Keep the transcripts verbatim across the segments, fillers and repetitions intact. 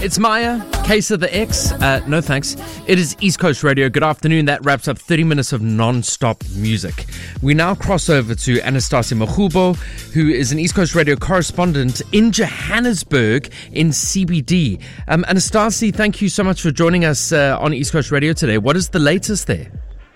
It's Maya, Case of the X. Uh, no thanks. It is East Coast Radio. Good afternoon. That wraps up thirty minutes of non-stop music. We now cross over to Anastasia Makhubo, who is an East Coast Radio correspondent in Johannesburg in C B D. Um, Anastasia, thank you so much for joining us uh, on East Coast Radio today. What is the latest there?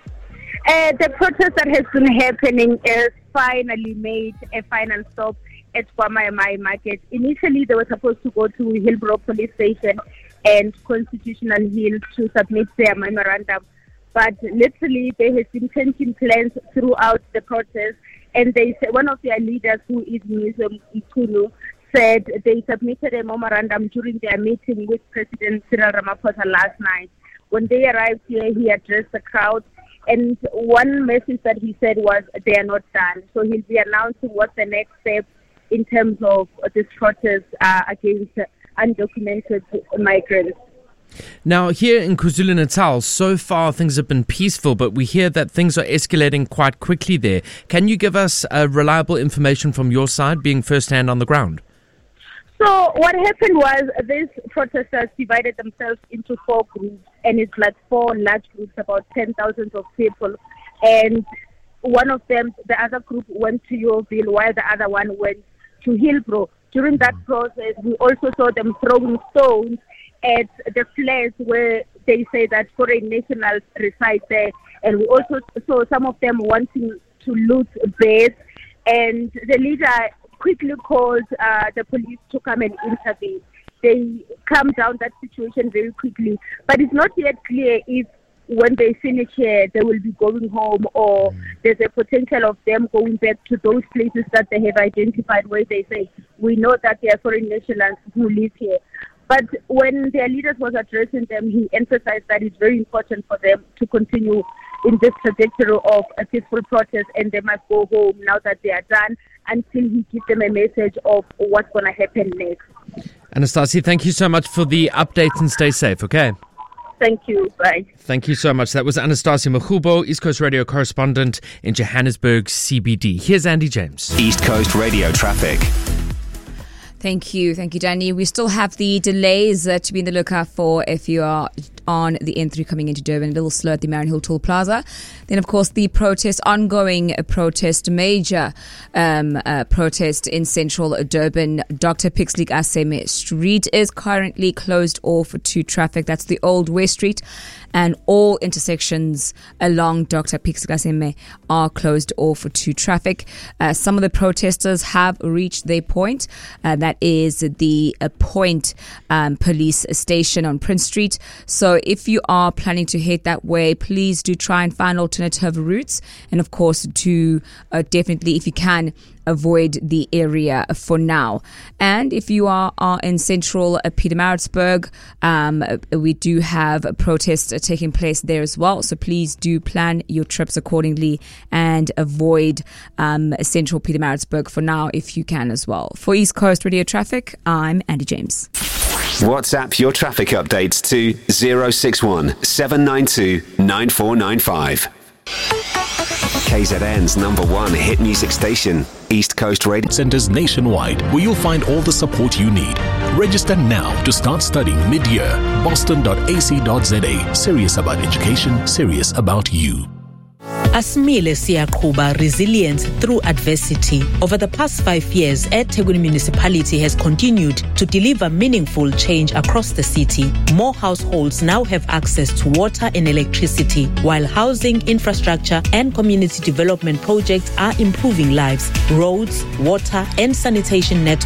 Uh, the protest that has been happening is finally made a final stop at Kwamai Market. Initially, they were supposed to go to Hillbrow Police Station and Constitutional Hill to submit their memorandum. But literally, there has been changing plans throughout the protest. And they said, one of their leaders, who is Museum Ikulu, said they submitted a memorandum during their meeting with President Cyril Ramaphosa last night. When they arrived here, he addressed the crowd. And one message that he said was, they are not done. So he'll be announcing what the next step in terms of this protest uh, against undocumented migrants. Now, here in KwaZulu-Natal, so far things have been peaceful, but we hear that things are escalating quite quickly there. Can you give us uh, reliable information from your side, being first-hand on the ground? So what happened was these protesters divided themselves into four groups, and it's like four large groups, about ten thousand of people. And one of them, the other group, went to Yeoville, while the other one went to Hillbrow. During that process, we also saw them throwing stones at the flares where they say that foreign nationals reside there. And we also saw some of them wanting to loot beds. And the leader quickly called uh, the police to come and intervene. They calmed down that situation very quickly. But it's not yet clear if when they finish here, they will be going home, or there's a potential of them going back to those places that they have identified where they say, we know that there are foreign nationals who live here. But when their leaders was addressing them, he emphasized that it's very important for them to continue in this trajectory of a peaceful protest, and they must go home now that they are done, until he gives them a message of what's going to happen next. Anastasia, thank you so much for the update, and stay safe, okay? Thank you. Bye. Thank you so much. That was Anastasia Makhubo, East Coast Radio correspondent in Johannesburg, C B D. Here's Andy James. East Coast Radio traffic. Thank you. Thank you, Danny. We still have the delays uh, to be in the lookout for if you are on the N three coming into Durban, a little slow at the Marion Hill Toll Plaza. Then, of course, the protest, ongoing protest, major um, uh, protest in central Durban. Doctor Pixley Aseme Street is currently closed off to traffic. That's the old West Street. And all intersections along Doctor Pixley Aseme are closed off to traffic. Uh, some of the protesters have reached their point. Uh, that is the uh, Point um, Police Station on Prince Street. So if you are planning to head that way, please do try and find alternative routes. And of course, to uh, definitely, if you can, avoid the area for now. And if you are, are in central uh, Pietermaritzburg, um, we do have protests uh, taking place there as well. So please do plan your trips accordingly and avoid um, central Pietermaritzburg for now if you can as well. For East Coast Radio Traffic, I'm Andy James. WhatsApp your traffic updates to zero six one seven nine two nine four nine five. K Z N's number one hit music station, East Coast Radio. Centers nationwide where you'll find all the support you need. Register now to start studying mid-year. boston dot a c dot z a. Serious about education, serious about you. Asimile siyaqhuba resilience through adversity. Over the past five years, eThekwini Municipality has continued to deliver meaningful change across the city. More households now have access to water and electricity, while housing, infrastructure, and community development projects are improving lives. Roads, water, and sanitation networks